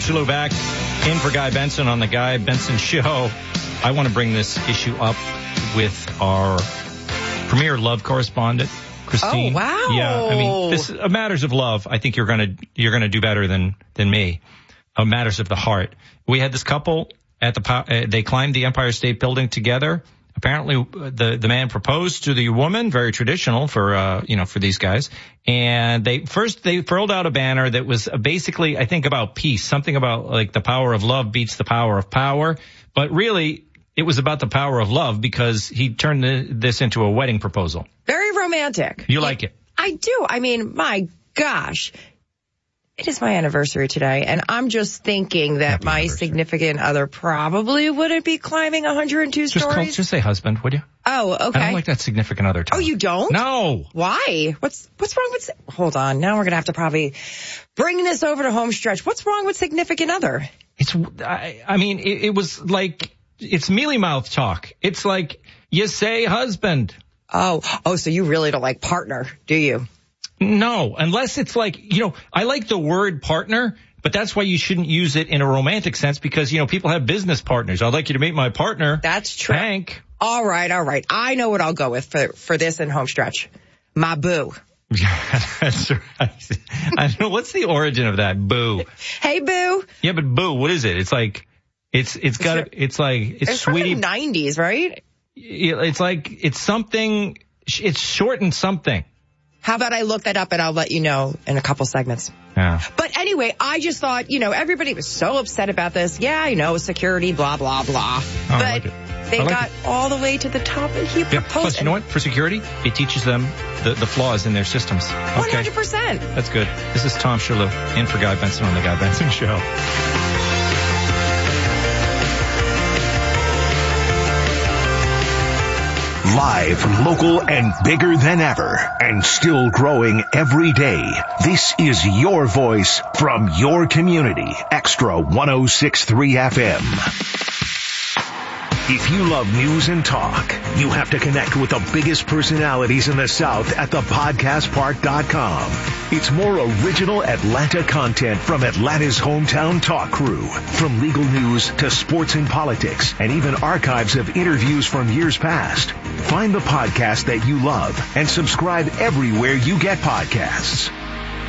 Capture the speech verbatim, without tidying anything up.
Hello, back in for Guy Benson on the Guy Benson Show. I want to bring this issue up with our premier love correspondent, Christine. Oh, wow. Yeah, I mean, this uh, matters of love. I think you're gonna you're gonna do better than than me. Uh, matters of the heart. We had this couple at the uh, they climbed the Empire State Building together. Apparently, the the man proposed to the woman, very traditional for uh you know for these guys. And they first they furled out a banner that was basically, I think, about peace, something about like the power of love beats the power of power. But really, it was about the power of love because he turned the, this into a wedding proposal. Very romantic. You like it? I do. I mean, my gosh. It is my anniversary today, and I'm just thinking that Happy my significant other probably wouldn't be climbing one hundred two just stories. Call, just say husband, would you? Oh, okay. I don't like that significant other term. Oh, you don't? No. Why? What's what's wrong with... Hold on. Now we're going to have to probably bring this over to home stretch. What's wrong with significant other? It's, I, I mean, it, it was like, it's mealy mouth talk. It's like, you say husband. Oh, oh, so you really don't like partner, do you? No, unless it's like, you know, I like the word partner, but that's why you shouldn't use it in a romantic sense because, you know, people have business partners. I'd like you to meet my partner. That's true. Hank. All right, all right. I know what I'll go with for, for this in home stretch. My boo. That's right. I don't know. What's the origin of that? Boo. Hey, boo. Yeah, but boo, what is it? It's like, it's, it's got, it's, it's like, it's, it's sweetie. From the nineties, right? It's like, it's something, it's shortened something. How about I look that up and I'll let you know in a couple segments. Yeah. But anyway, I just thought, you know, everybody was so upset about this. Yeah, I know, security, blah, blah, blah. Oh, but I like it. they I like got it. all the way to the top and he Yeah. proposed. Plus, you know what? For security, it teaches them the, the flaws in their systems. Okay. one hundred percent. That's good. This is Tom Shalhoub in for Guy Benson on the Guy Benson Show. Live, local, and bigger than ever, and still growing every day. This is your voice from your community. Extra one oh six point three F M. If you love news and talk, you have to connect with the biggest personalities in the South at the podcast park dot com. It's more original Atlanta content from Atlanta's hometown talk crew. From legal news to sports and politics, and even archives of interviews from years past. Find the podcast that you love and subscribe everywhere you get podcasts.